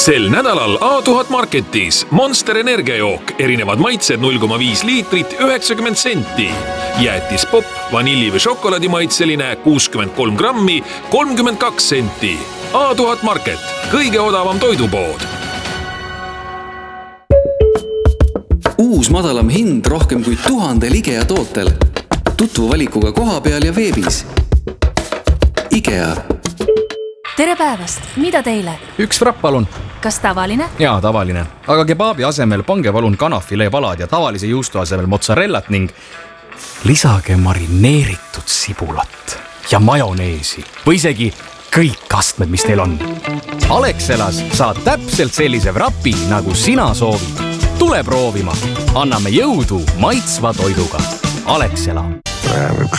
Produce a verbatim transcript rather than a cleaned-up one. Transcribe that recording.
Sel nädalal A tuhat Marketis Monster energiajook, erinevad maitsed null koma viis liitrit üheksakümmend senti. Jäätis pop, vanilli või šokolaadimaitseline kuuskümmend kolm grammi kolmkümmend kaks senti. A tuhat Market, kõige odavam toidupood. Uus madalam hind rohkem kui tuhandel IKEA tootel. Tutvu valikuga koha peal ja veebis. IKEA. Tere päevast, mida teile? Üks frapp palun. Kas tavaline? Jaa, tavaline. Aga kebaabi asemel pange palun kanafilee palad ja tavalise juustu asemel mozzarellat ning lisage marineeritud sibulat ja majoneesi või isegi kõik astmed, mis teil on. Alexelas saad täpselt sellise vrapi, nagu sina soovid. Tule proovima. Anname jõudu maitsva toiduga. Alexela. Päev üks